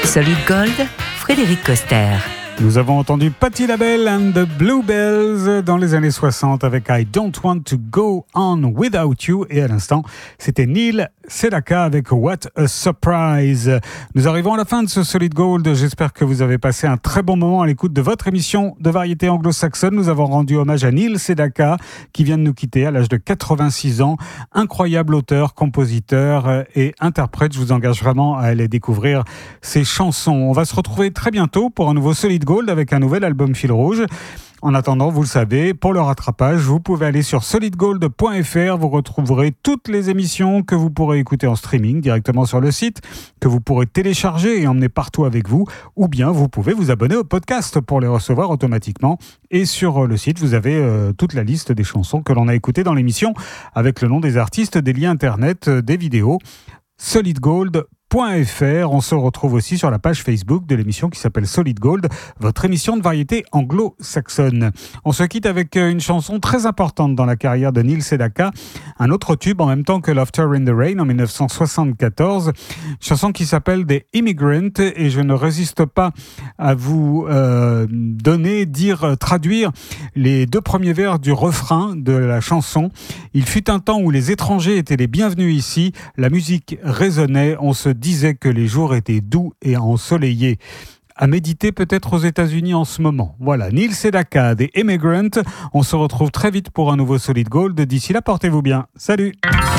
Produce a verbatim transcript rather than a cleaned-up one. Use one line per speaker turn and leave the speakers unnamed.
Solid Gold, Frédéric Coster.
Nous avons entendu Patti LaBelle and the Bluebells dans les années soixante avec I Don't Want to Go On Without You. Et à l'instant, c'était Neil Sedaka avec What a Surprise. Nous arrivons à la fin de ce Solid Gold. J'espère que vous avez passé un très bon moment à l'écoute de votre émission de variété anglo-saxonne. Nous avons rendu hommage à Neil Sedaka qui vient de nous quitter à l'âge de quatre-vingt-six ans. Incroyable auteur, compositeur et interprète. Je vous engage vraiment à aller découvrir ses chansons. On va se retrouver très bientôt pour un nouveau Solid Gold avec un nouvel album Fil Rouge. En attendant, vous le savez, pour le rattrapage, vous pouvez aller sur solid gold point f r. Vous retrouverez toutes les émissions que vous pourrez écouter en streaming directement sur le site, que vous pourrez télécharger et emmener partout avec vous, ou bien vous pouvez vous abonner au podcast pour les recevoir automatiquement. Et sur le site, vous avez euh, toute la liste des chansons que l'on a écoutées dans l'émission, avec le nom des artistes, des liens internet, euh, des vidéos. solid gold point f r. On se retrouve aussi sur la page Facebook de l'émission qui s'appelle Solid Gold, votre émission de variété anglo-saxonne. On se quitte avec une chanson très importante dans la carrière de Neil Sedaka, un autre tube en même temps que Laughter in the Rain en dix-neuf cent soixante-quatorze, une chanson qui s'appelle The Immigrant, et je ne résiste pas à vous euh, donner, dire, traduire les deux premiers vers du refrain de la chanson. Il fut un temps où les étrangers étaient les bienvenus ici, la musique résonnait, on se disait que les jours étaient doux et ensoleillés. À méditer peut-être aux États-Unis en ce moment. Voilà, Neil Sedaka des Immigrant. On se retrouve très vite pour un nouveau Solid Gold. D'ici là, portez-vous bien. Salut!